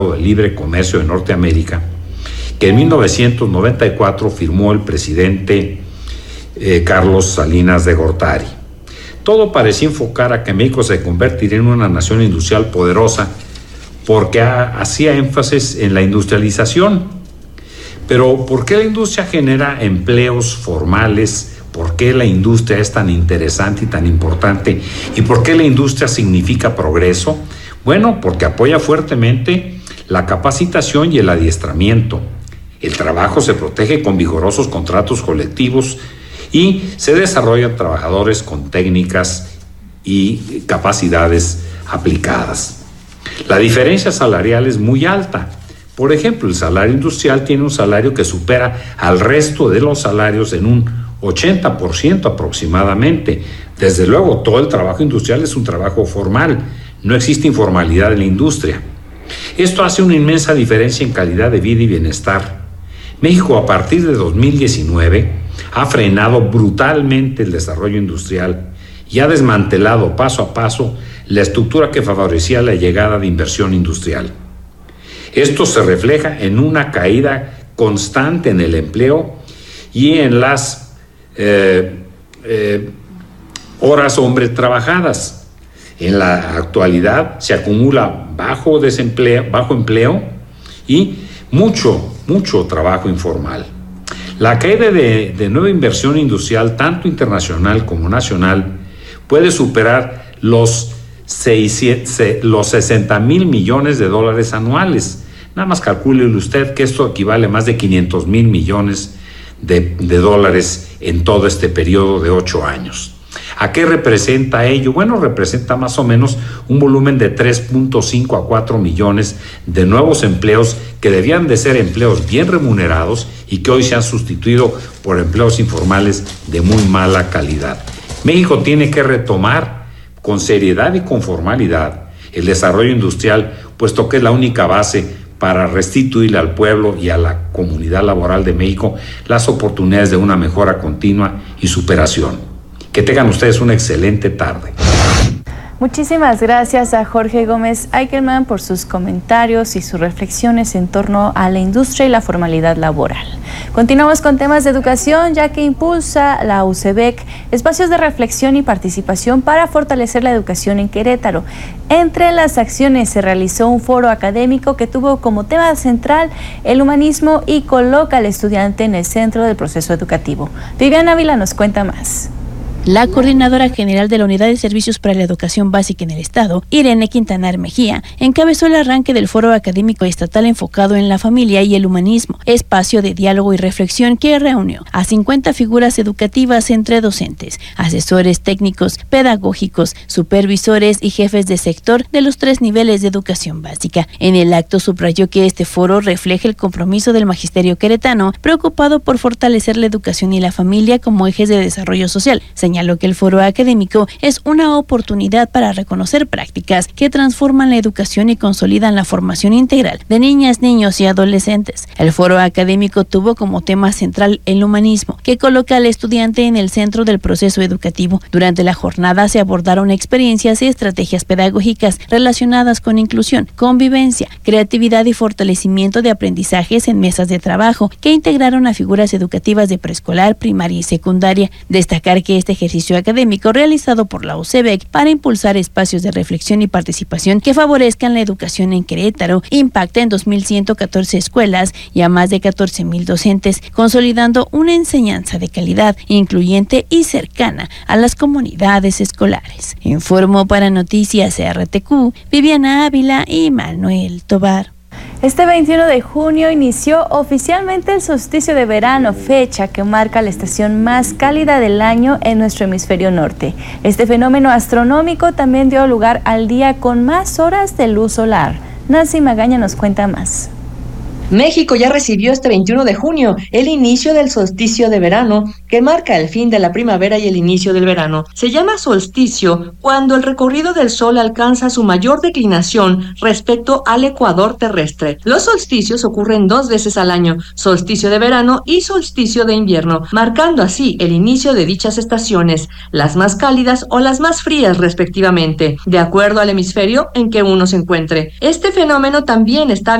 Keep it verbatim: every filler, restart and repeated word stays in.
de Libre Comercio de Norteamérica, que en mil novecientos noventa y cuatro firmó el presidente eh, Carlos Salinas de Gortari. Todo parecía enfocar a que México se convertiría en una nación industrial poderosa porque ha, hacía énfasis en la industrialización. Pero ¿por qué la industria genera empleos formales? ¿Por qué la industria es tan interesante y tan importante? ¿Y por qué la industria significa progreso? Bueno, porque apoya fuertemente la capacitación y el adiestramiento. El trabajo se protege con vigorosos contratos colectivos y se desarrollan trabajadores con técnicas y capacidades aplicadas. La diferencia salarial es muy alta. Por ejemplo, el salario industrial tiene un salario que supera al resto de los salarios en un ochenta por ciento aproximadamente. Desde luego, todo el trabajo industrial es un trabajo formal. No existe informalidad en la industria. Esto hace una inmensa diferencia en calidad de vida y bienestar. México, a partir de dos mil diecinueve, ha frenado brutalmente el desarrollo industrial y ha desmantelado paso a paso la estructura que favorecía la llegada de inversión industrial. Esto se refleja en una caída constante en el empleo y en las eh, eh, horas hombre trabajadas. En la actualidad se acumula bajo desempleo, bajo empleo y mucho, mucho trabajo informal. La caída de, de nueva inversión industrial, tanto internacional como nacional, puede superar los, los sesenta mil millones de dólares anuales. Nada más calcúlele usted que esto equivale a más de quinientos mil millones de, de dólares en todo este periodo de ocho años. ¿A qué representa ello? Bueno, representa más o menos un volumen de tres punto cinco a cuatro millones de nuevos empleos que debían de ser empleos bien remunerados y que hoy se han sustituido por empleos informales de muy mala calidad. México tiene que retomar con seriedad y con formalidad el desarrollo industrial, puesto que es la única base para restituirle al pueblo y a la comunidad laboral de México las oportunidades de una mejora continua y superación. Que tengan ustedes una excelente tarde. Muchísimas gracias a Jorge Gómez Eichelman por sus comentarios y sus reflexiones en torno a la industria y la formalidad laboral. Continuamos con temas de educación, ya que impulsa la U C B E C espacios de reflexión y participación para fortalecer la educación en Querétaro. Entre las acciones se realizó un foro académico que tuvo como tema central el humanismo y coloca al estudiante en el centro del proceso educativo. Viviana Ávila nos cuenta más. La coordinadora general de la Unidad de Servicios para la Educación Básica en el Estado, Irene Quintanar Mejía, encabezó el arranque del Foro Académico Estatal enfocado en la familia y el humanismo, espacio de diálogo y reflexión que reunió a cincuenta figuras educativas entre docentes, asesores técnicos, pedagógicos, supervisores y jefes de sector de los tres niveles de educación básica. En el acto subrayó que este foro refleja el compromiso del magisterio queretano, preocupado por fortalecer la educación y la familia como ejes de desarrollo social. Señaló que el foro académico es una oportunidad para reconocer prácticas que transforman la educación y consolidan la formación integral de niñas, niños y adolescentes. El foro académico tuvo como tema central el humanismo, que coloca al estudiante en el centro del proceso educativo. Durante la jornada se abordaron experiencias y estrategias pedagógicas relacionadas con inclusión, convivencia, creatividad y fortalecimiento de aprendizajes en mesas de trabajo que integraron a figuras educativas de preescolar, primaria y secundaria. Destacar que este ejercicio académico realizado por la U C B E C para impulsar espacios de reflexión y participación que favorezcan la educación en Querétaro impacta en dos mil ciento catorce escuelas y a más de catorce mil docentes, consolidando una enseñanza de calidad, incluyente y cercana a las comunidades escolares. Informó para Noticias R T Q, Viviana Ávila y Manuel Tobar. Este veintiuno de junio inició oficialmente el solsticio de verano, fecha que marca la estación más cálida del año en nuestro hemisferio norte. Este fenómeno astronómico también dio lugar al día con más horas de luz solar. Nancy Magaña nos cuenta más. México ya recibió este veintiuno de junio el inicio del solsticio de verano, que marca el fin de la primavera y el inicio del verano. Se llama solsticio cuando el recorrido del Sol alcanza su mayor declinación respecto al ecuador terrestre. Los solsticios ocurren dos veces al año, solsticio de verano y solsticio de invierno, marcando así el inicio de dichas estaciones, las más cálidas o las más frías respectivamente, de acuerdo al hemisferio en que uno se encuentre. Este fenómeno también está